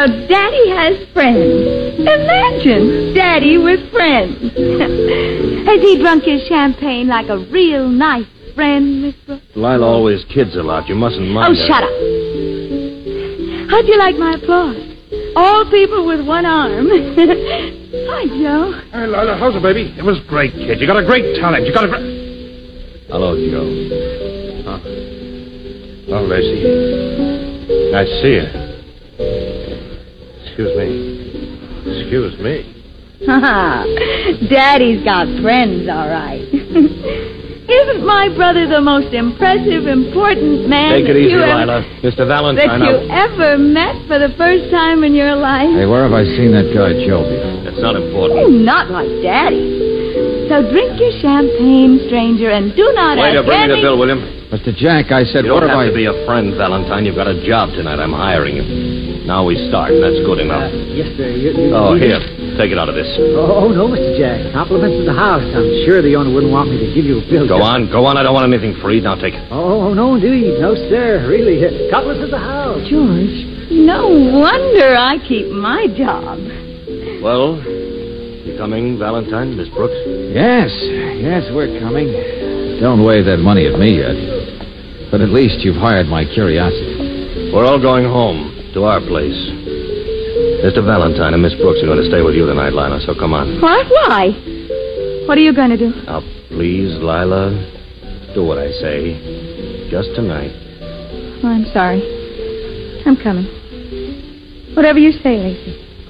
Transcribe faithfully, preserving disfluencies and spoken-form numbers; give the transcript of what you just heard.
Now, Daddy has friends. Imagine, Daddy with friends. Has he drunk his champagne like a real nice friend, Miss Brooks? Lila always kids a lot. You mustn't mind Oh, her. shut up. How'd you like my applause? All people with one arm. Hi, Joe. Hey, Lila, how's it, baby? It was great, kid. You got a great talent. You got a great... Hello, Joe. Huh? Oh, Lacey. Nice to see you. Excuse me. Excuse me. Daddy's got friends, all right. Isn't my brother the most impressive, important man Take it that easy, you ever, Lila. Mister Valentine, that you I'll- ever met for the first time in your life? Hey, where have I seen that guy Joe before? That's not Oh, important. not like Daddy. So drink your champagne, stranger, and do not Waiter, ask bring me the any- bill, William. Mister Jack, I said, You what don't have have I... to be a friend, Valentine. You've got a job tonight. I'm hiring you. Now we start, and that's good enough. Uh, yes, sir. You, you, Oh, you- here. Take it out of this. Oh, no, Mister Jack. Compliments of the house. I'm sure the owner wouldn't want me to give you a bill. Go on, go on. I don't want anything free. Now take it. Oh, no, indeed. No, sir. Really. uh, Compliments of the house. George, no wonder I keep my job. Well, you coming, Valentine, Miss Brooks? Yes, yes, we're coming. Don't wave that money at me yet. But at least you've hired my curiosity. We're all going home to our place. Mister Valentine and Miss Brooks are going to stay with you tonight, Lila, so come on. What? Why? What are you going to do? Now, please, Lila, do what I say. Just tonight. Oh, I'm sorry. I'm coming. Whatever you say, Lacey.